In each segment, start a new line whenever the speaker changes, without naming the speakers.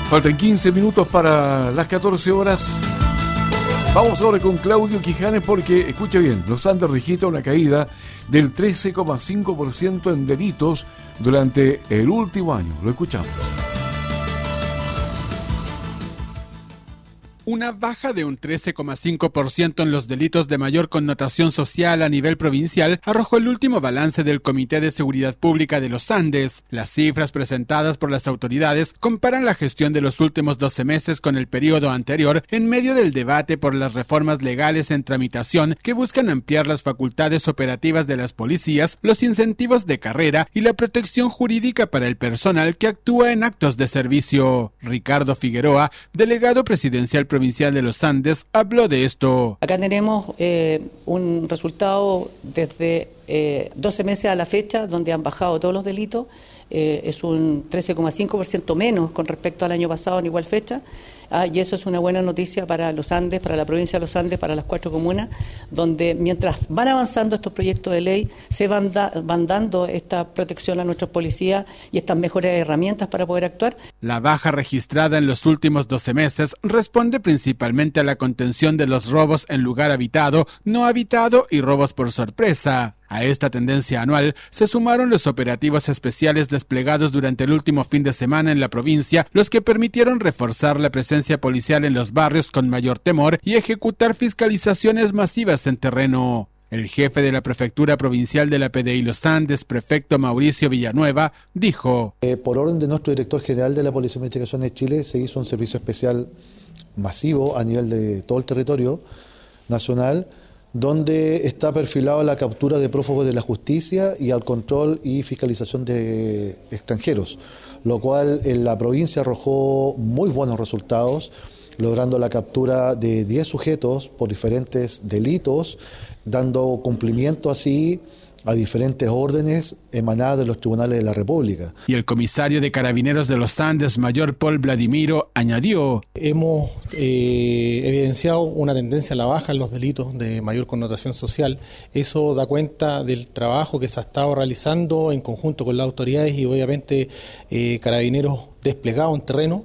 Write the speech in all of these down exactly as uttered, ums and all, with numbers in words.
Faltan quince minutos para las catorce horas. Vamos ahora con Claudio Quijanes porque, escuche bien, los Andes registra una caída del trece coma cinco por ciento en delitos durante el último año. Lo escuchamos.
Una baja de un trece coma cinco por ciento en los delitos de mayor connotación social a nivel provincial arrojó el último balance del Comité de Seguridad Pública de los Andes. Las cifras presentadas por las autoridades comparan la gestión de los últimos doce meses con el periodo anterior en medio del debate por las reformas legales en tramitación que buscan ampliar las facultades operativas de las policías, los incentivos de carrera y la protección jurídica para el personal que actúa en actos de servicio. Ricardo Figueroa, delegado presidencial provincial de los Andes, habló de esto.
Acá tenemos eh, un resultado desde eh, doce meses a la fecha, donde han bajado todos los delitos. Eh, es un trece coma cinco por ciento menos con respecto al año pasado en igual fecha. Ah, y eso es una buena noticia para los Andes, para la provincia de los Andes, para las cuatro comunas, donde mientras van avanzando estos proyectos de ley, se van, da, van dando esta protección a nuestros policías y estas mejores herramientas para poder actuar.
La baja registrada en los últimos doce meses responde principalmente a la contención de los robos en lugar habitado, no habitado y robos por sorpresa. A esta tendencia anual se sumaron los operativos especiales desplegados durante el último fin de semana en la provincia, los que permitieron reforzar la presencia policial en los barrios con mayor temor y ejecutar fiscalizaciones masivas en terreno. El jefe de la Prefectura Provincial de la P D I Los Andes, prefecto Mauricio Villanueva, dijo:
eh, Por orden de nuestro director general de la Policía de Investigación de Chile, se hizo un servicio especial masivo a nivel de todo el territorio nacional, donde está perfilado la captura de prófugos de la justicia y al control y fiscalización de extranjeros, lo cual en la provincia arrojó muy buenos resultados, logrando la captura de diez sujetos por diferentes delitos, dando cumplimiento así a diferentes órdenes emanadas de los tribunales de la República.
Y el comisario de Carabineros de los Andes, mayor Paul Vladimiro, añadió:
Hemos eh, evidenciado una tendencia a la baja en los delitos de mayor connotación social. Eso da cuenta del trabajo que se ha estado realizando en conjunto con las autoridades y obviamente eh, Carabineros desplegados en terreno.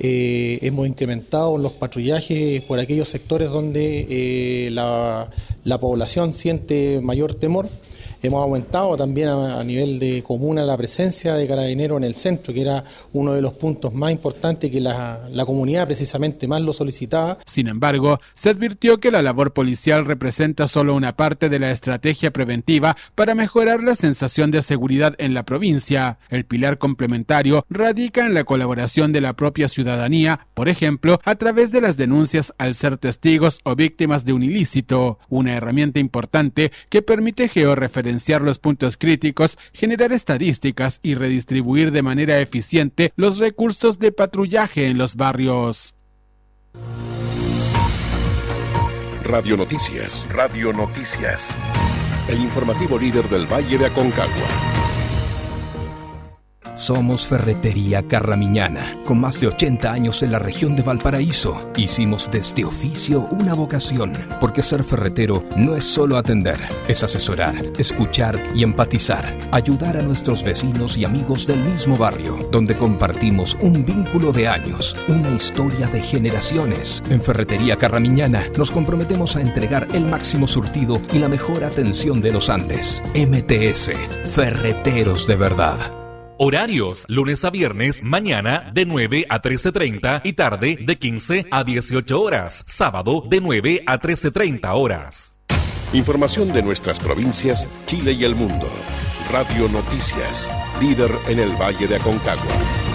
Eh, hemos incrementado los patrullajes por aquellos sectores donde eh, la, la población siente mayor temor. Hemos aumentado también a, a nivel de comuna la presencia de Carabineros en el centro, que era uno de los puntos más importantes que la, la comunidad precisamente más lo solicitaba.
Sin embargo, se advirtió que la labor policial representa solo una parte de la estrategia preventiva para mejorar la sensación de seguridad en la provincia. El pilar complementario radica en la colaboración de la propia ciudadanía, por ejemplo, a través de las denuncias al ser testigos o víctimas de un ilícito, una herramienta importante que permite georreferenciar los puntos críticos, generar estadísticas y redistribuir de manera eficiente los recursos de patrullaje en los barrios.
Radio Noticias. Radio Noticias. El informativo líder del Valle de Aconcagua.
Somos Ferretería Carramiñana, con más de ochenta años en la región de Valparaíso. Hicimos de este oficio una vocación, porque ser ferretero no es solo atender, es asesorar, escuchar y empatizar, ayudar a nuestros vecinos y amigos del mismo barrio, donde compartimos un vínculo de años, una historia de generaciones. En Ferretería Carramiñana nos comprometemos a entregar el máximo surtido y la mejor atención de los Andes. M T S, Ferreteros de verdad.
Horarios, lunes a viernes, mañana de nueve a trece treinta y tarde de quince a dieciocho horas. Sábado de nueve a trece treinta horas.
Información de nuestras provincias, Chile y el mundo. Radio Noticias, líder en el Valle de Aconcagua.